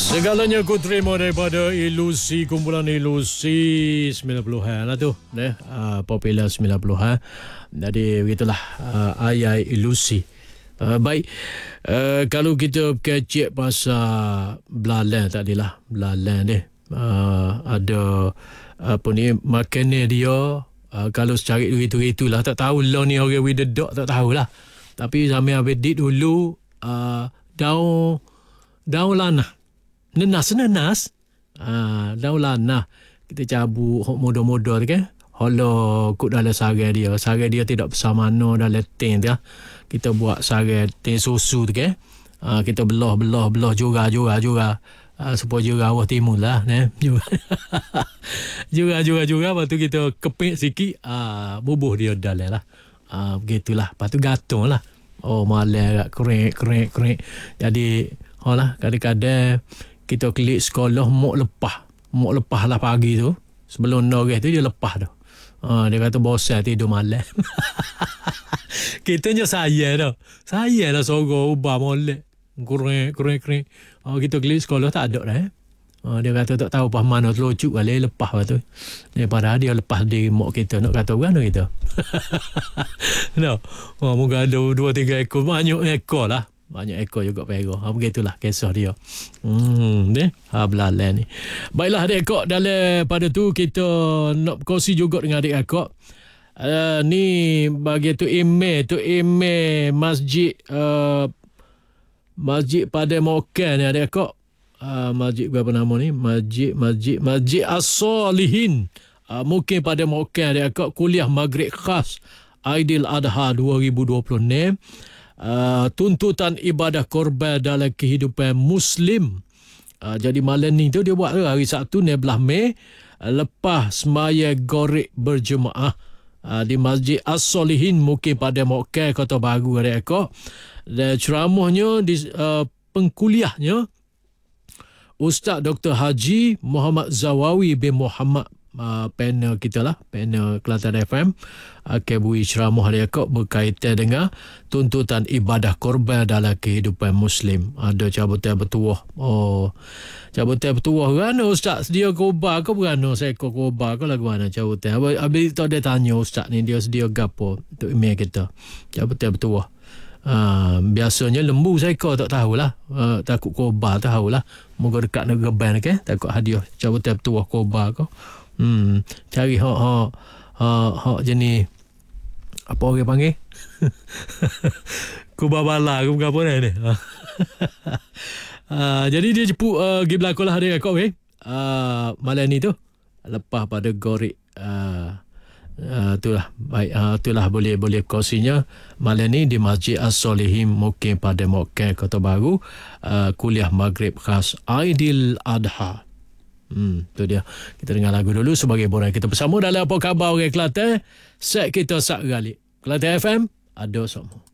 Segalanya ku terima daripada ilusi, kumpulan ilusi 90-an lah tu, popular 90-an. Jadi begitulah ayat ilusi. Baik, kalau kita kecek pasal belalang tadilah, belalang ni ada apa ni makanan dia, kalau secara itu-itulah tak tahu lah ni orang widedok tak tahulah. Tapi sampai habis dit dulu daun lanah. Nenas. Daun lanah. Kita cabut hok muda-muda tu kan. Holo kut dalam sarai dia. Sarai dia tidak besar mana dalam tin tu. Kita buat sarai tin susu tu kan. Kita belah jura. Supaya jura awal timur lah. Jura. Lepas tu kita kepik sikit. Bubuh dia dalam lah. Begitulah. Lepas tu gantung lah. Oh malam agak kerek. Jadi kadang-kadang kita klik sekolah mok lepas lah pagi tu. Sebelum noreh tu dia lepas tu. Dia kata bosan tidur malam. Kita je saya dah sorok ubah molek. Kerek. Kita klik sekolah tak ada dah. Dia kata tak tahu pas mana terlucuk kali lepas tu. Daripada dia lepas di mok kita nak kata kan kita. Moga ada 2-3 ekor, banyak ekor lah. Banyak ekor juga perah. Begitulah kisah dia. Belalang ni. Baiklah adik-adik, dalam pada tu kita nak berkongsi juga dengan adik-adik. Ni bagi tu email masjid pada Mokan ni adik-adik. Masjid berapa nama ni? Masjid As-Solihin. Mungkin pada Mokan adik-adik, kuliah maghrib khas Aidil Adha 2026. Tuntutan ibadah korban dalam kehidupan Muslim. Jadi malam ni tu dia buat hari Sabtu 19 Mei lepas semaya gorek berjemaah di Masjid As-Solihin mungkin pada Mokai Kota Baru adik-adik. Dan ceramahnya di pengkuliahnya Ustaz Dr. Haji Muhammad Zawawi bin Muhammad, panel kita lah, panel Kelantan FM akan beri ceramah dia berkaitan dengan tuntutan ibadah korban dalam kehidupan Muslim. Ada cabutan bertuah. Cabutan bertuah kan Ustaz sedia korban ke berana seekor korban ke lagu mana cabutan. Habis tu dia tanya Ustaz ni dia sedia gapo untuk email kita. Cabutan bertuah. Biasanya lembu seekor tak tahulah. Takut korban tahulah. Moga dekat negara ban kan, takut hadiah cabutan bertuah korban ke. Cari hak jenis apa orang panggil kubabala ke apa ni. Jadi dia jemput pergi berlakon lah dia kau malam ni tu lepas pada gorek. Itulah baik, itulah boleh kongsinya malam ni di Masjid As-Solihin mungkin pada Mokai Kota Baru, kuliah maghrib khas Aidil Adha. Tu dia. Kita dengar lagu dulu sebagai borak kita bersama dalam Apa Khabar Orang Kelantan. Set kita sak galik. Kelantan FM ada semua.